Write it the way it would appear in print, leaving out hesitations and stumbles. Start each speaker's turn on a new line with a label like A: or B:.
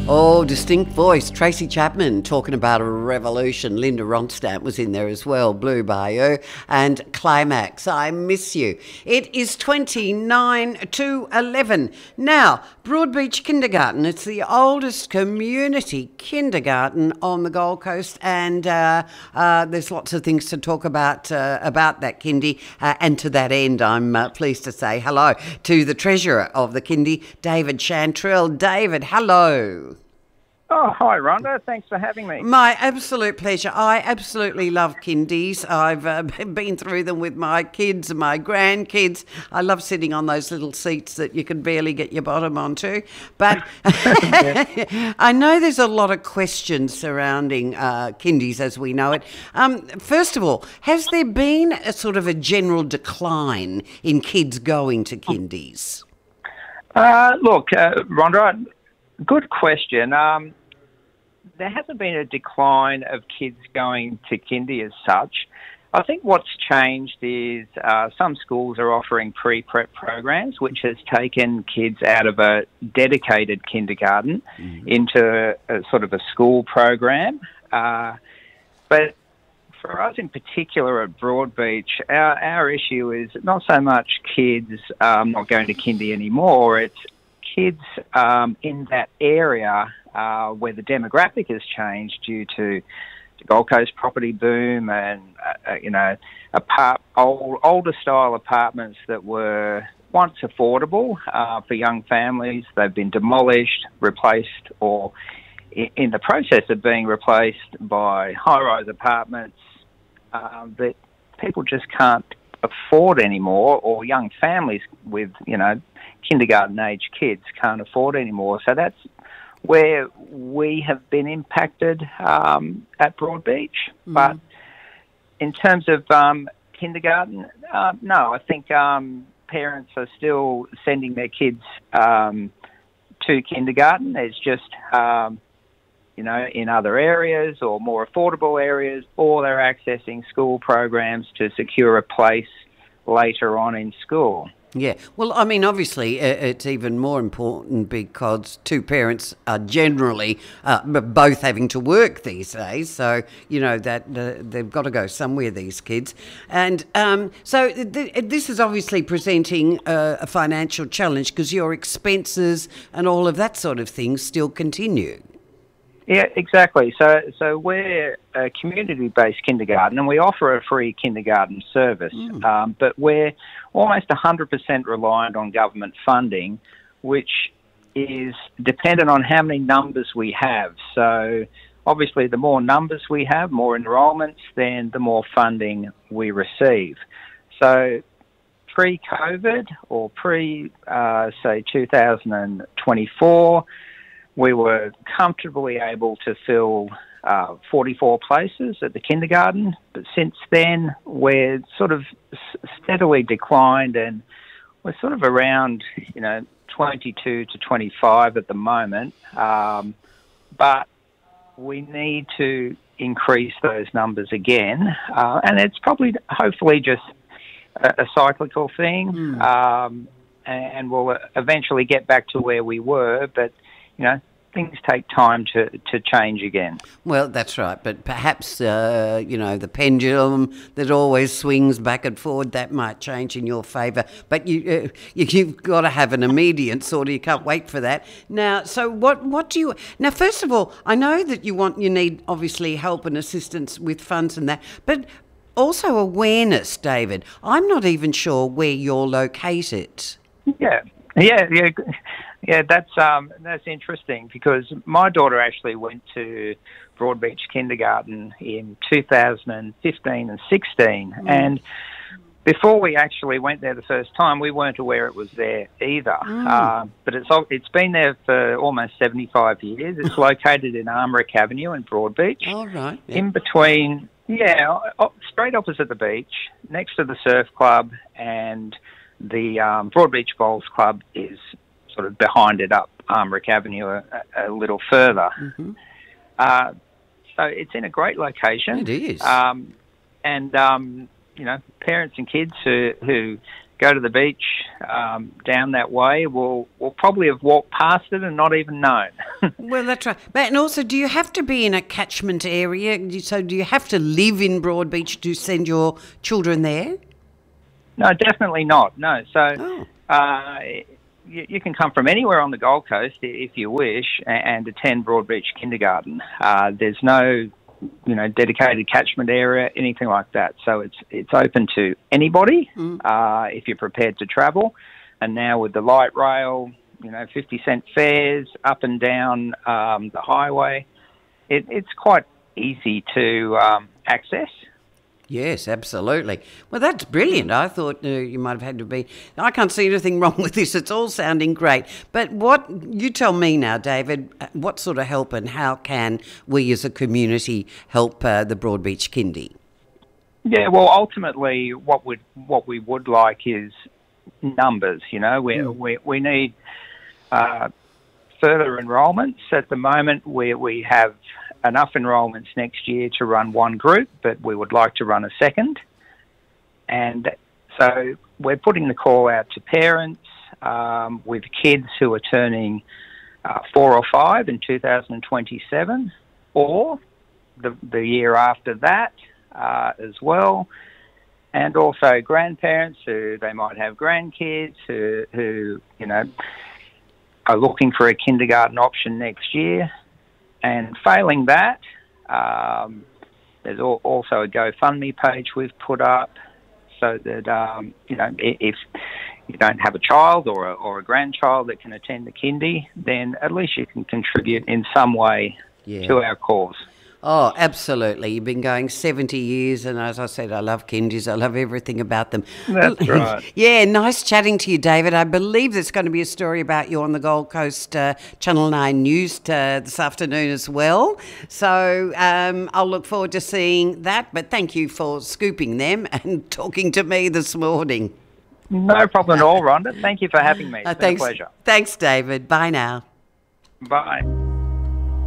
A: Oh, distinct voice. Tracy Chapman talking about a revolution. Linda Ronstadt was in there as well. Blue Bayou and Climax. I miss you. It is 29 to 11. Now, Broadbeach Kindergarten. It's the oldest community kindergarten on the Gold Coast, and there's lots of things to talk about that kindy. And to that end, I'm pleased to say hello to the treasurer of the kindy, David Chantrell. David, hello.
B: Oh, hi, Rhonda. Thanks for having me.
A: My absolute pleasure. I absolutely love kindies. I've been through them with my kids and my grandkids. I love sitting on those little seats that you can barely get your bottom onto. But I know there's a lot of questions surrounding kindies as we know it. First of all, has there been a sort of a general decline in kids going to kindies?
B: Look, Rhonda, good question. There hasn't been a decline of kids going to kindy as such. I think what's changed is some schools are offering pre-prep programs, which has taken kids out of a dedicated kindergarten into a sort of a school program. But for us in particular at Broadbeach, our issue is not so much kids not going to kindy anymore, it's kids in that area where the demographic has changed due to the Gold Coast property boom and, older style apartments that were once affordable for young families. They've been demolished, replaced, or in the process of being replaced by high-rise apartments that people just can't afford anymore, or young families with, kindergarten-age kids can't afford anymore. So that's where we have been impacted at Broadbeach. But in terms of kindergarten, no, I think parents are still sending their kids to kindergarten. It's just, in other areas or more affordable areas, or they're accessing school programs to secure a place later on in school.
A: Yeah, well, I mean, obviously, it's even more important because two parents are generally both having to work these days. So, that they've got to go somewhere, these kids. And so this is obviously presenting a financial challenge because your expenses and all of that sort of thing still continue.
B: Yeah, exactly. So we're a community-based kindergarten, and we offer a free kindergarten service, but we're almost 100% reliant on government funding, which is dependent on how many numbers we have. So obviously the more numbers we have, more enrolments, then the more funding we receive. So pre-COVID or say 2024, we were comfortably able to fill 44 places at the kindergarten, but since then we're sort of steadily declined, and we're sort of around 22 to 25 at the moment. But we need to increase those numbers again, and it's probably hopefully just a cyclical thing, and we'll eventually get back to where we were, but things take time to change again.
A: Well, that's right. But perhaps, the pendulum that always swings back and forward, that might change in your favour. But you've got to have an immediate sort of, you can't wait for that. Now, so what do you... Now, first of all, I know that you need, obviously, help and assistance with funds and that, but also awareness, David. I'm not even sure where you're located.
B: Yeah, that's interesting because my daughter actually went to Broadbeach Kindergarten in 2015 and 16, and before we actually went there the first time, we weren't aware it was there either. But it's been there for almost 75 years. It's located in Armorick Avenue in Broadbeach.
A: All right. Yeah.
B: In between, straight opposite the beach, next to the surf club, and the Broadbeach Bowls Club is sort of behind it up Armorick Avenue a little further. So it's in a great location.
A: It is.
B: And parents and kids who go to the beach down that way will probably have walked past it and not even known.
A: Well, that's right. But, and also, do you have to be in a catchment area? So do you have to live in Broadbeach to send your children there?
B: No, definitely not. No. So
A: Oh.
B: you can come from anywhere on the Gold Coast if you wish and attend Broadbeach Kindergarten. There's no, dedicated catchment area, anything like that. So it's open to anybody if you're prepared to travel. And now with the light rail, 50-cent fares up and down the highway, it's quite easy to access.
A: Yes, absolutely. Well, that's brilliant. I thought you might have had to be... I can't see anything wrong with this. It's all sounding great. But you tell me now, David, what sort of help and how can we as a community help the Broadbeach Kindy?
B: Yeah, well, ultimately, what we would like is numbers. We need further enrolments. At the moment, we have enough enrolments next year to run one group, but we would like to run a second. And so we're putting the call out to parents with kids who are turning 4 or 5 in 2027, or the year after that as well. And also grandparents who they might have grandkids who are looking for a kindergarten option next year. And failing that, there's also a GoFundMe page we've put up so that, if you don't have a child or a grandchild that can attend the kindy, then at least you can contribute in some way to our cause.
A: Oh, absolutely. You've been going 70 years, and as I said, I love kindies. I love everything about them.
B: That's right.
A: Yeah, nice chatting to you, David. I believe there's going to be a story about you on the Gold Coast Channel 9 News this afternoon as well. So I'll look forward to seeing that. But thank you for scooping them and talking to me this morning.
B: No problem at all, Rhonda. Thank you for having me. It's been a pleasure.
A: Thanks, David. Bye now.
B: Bye.